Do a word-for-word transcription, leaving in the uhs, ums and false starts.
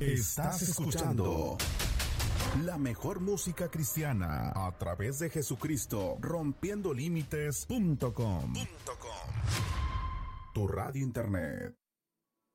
Estás escuchando la mejor música cristiana a través de Jesucristo, rompiendo límites punto com. Tu radio internet.